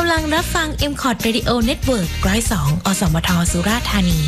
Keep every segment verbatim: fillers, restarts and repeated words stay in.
ำลังรับฟัง เอ็ม คอ ที Radio Network หนึ่งร้อยสอง อสมท สุราษฎร์ธานี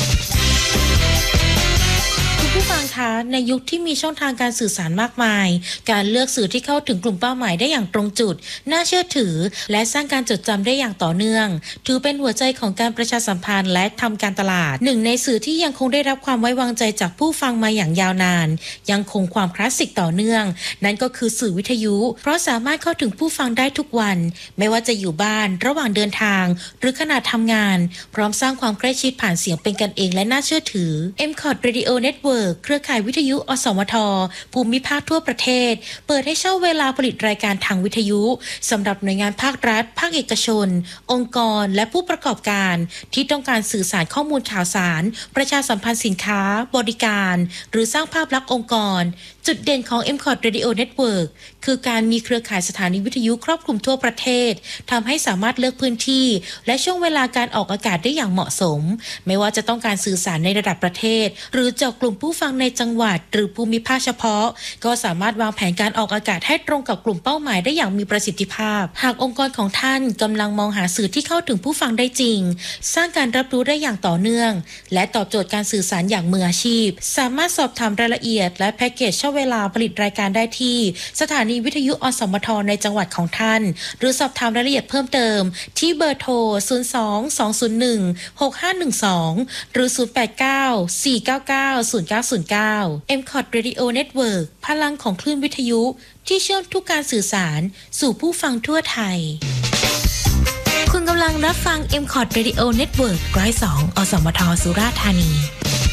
ผู้ฟังคะในยุคที่มีช่องทางการสื่อสารมากมายการเลือกสื่อที่เข้าถึงกลุ่มเป้าหมายได้อย่างตรงจุดน่าเชื่อถือและสร้างการจดจำได้อย่างต่อเนื่องถือเป็นหัวใจของการประชาสัมพันธ์และทำการตลาดหนึ่งในสื่อที่ยังคงได้รับความไว้วางใจจากผู้ฟังมาอย่างยาวนานยังคงความคลาสสิกต่อเนื่องนั่นก็คือสื่อวิทยุเพราะสามารถเข้าถึงผู้ฟังได้ทุกวันไม่ว่าจะอยู่บ้านระหว่างเดินทางหรือขณะทำงานพร้อมสร้างความใกล้ชิดผ่านเสียงเป็นกันเองและน่าเชื่อถือ เอ็ม คอ ที Radio Networkเครือข่ายวิทยุอสมทภูมิภาคทั่วประเทศเปิดให้เช่าเวลาผลิตรายการทางวิทยุสำหรับหน่วยงานภาครัฐภาคเอกชนองค์กรและผู้ประกอบการที่ต้องการสื่อสารข้อมูลข่าวสารประชาสัมพันธ์สินค้าบริการหรือสร้างภาพลักษณ์องค์กรจุดเด่นของ เอ็ม คอ ที Radio Network คือการมีเครือข่ายสถานีวิทยุครอบคลุมทั่วประเทศทำให้สามารถเลือกพื้นที่และช่วงเวลาการออกอากาศได้อย่างเหมาะสมไม่ว่าจะต้องการสื่อสารในระดับประเทศหรือเจาะกลุ่มผู้ฟังในจังหวัดหรือภูมิภาคเฉพาะก็สามารถวางแผนการออกอากาศให้ตรงกับกลุ่มเป้าหมายได้อย่างมีประสิทธิภาพหากองค์กรของท่านกำลังมองหาสื่อที่เข้าถึงผู้ฟังได้จริงสร้างการรับรู้ได้อย่างต่อเนื่องและตอบโจทย์การสื่อสารอย่างมืออาชีพสามารถสอบถามรายละเอียดและแพ็กเกจเช่าเวลาผลิตรายการได้ที่สถานีวิทยุอสมทในจังหวัดของท่านหรือสอบถามรายละเอียดเพิ่มเติมที่เบอร์โทรศูนย์ สอง สอง ศูนย์ หนึ่ง หก ห้า หนึ่ง สองหรือศูนย์ แปด เก้า สี่ เก้า เก้า ศูนย์ เก้า ศูนย์ เก้า เอ็ม คอ ที Radio Network พลังของคลื่นวิทยุที่เชื่อมทุกการสื่อสารสู่ผู้ฟังทั่วไทยคุณกำลังรับฟัง เอ็ม คอ ที Radio Network หนึ่งร้อยสอง อสมท สุราษฎร์ธานี